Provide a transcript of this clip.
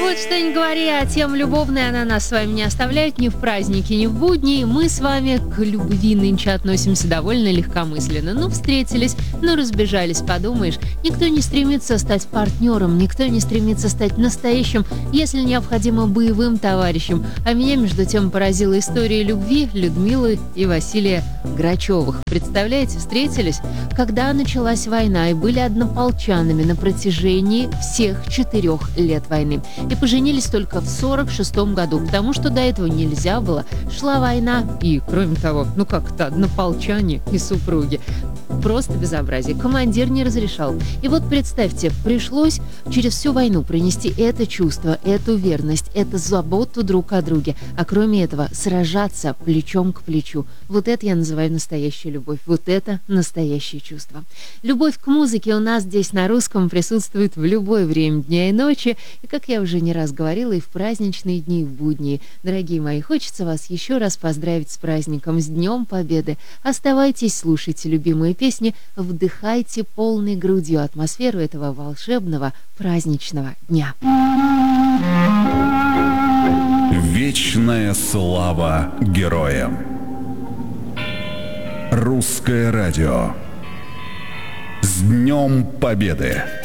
Вот что ни говори, а тема любовная, она нас с вами не оставляет ни в праздники, ни в будни. Мы с вами к любви нынче относимся довольно легкомысленно. Ну, встретились, ну, разбежались, подумаешь. Никто не стремится стать партнером, никто не стремится стать настоящим, если необходимо, боевым товарищем. А меня, между тем, поразила история любви Людмилы и Василия Грачевых. Представляете, встретились, когда началась война, и были однополчанами на протяжении всех 4 лет войны. И поженились только в 46-м году, потому что до этого нельзя было. Шла война, и, кроме того, ну как-то однополчане и супруги. Просто безобразие. Командир не разрешал. И вот представьте, пришлось через всю войну пронести это чувство, эту верность, эту заботу друг о друге. А кроме этого, сражаться плечом к плечу. Вот это я называю настоящая любовь. Вот это настоящее чувство. Любовь к музыке у нас здесь на русском присутствует в любое время дня и ночи. И, как я уже не раз говорила, и в праздничные дни, и в будни. Дорогие мои, хочется вас еще раз поздравить с праздником, с Днем Победы. Оставайтесь, слушайте любимые песни, вдыхайте полной грудью атмосферу этого волшебного праздничного дня. Вечная слава героям. Русское радио. С Днем Победы!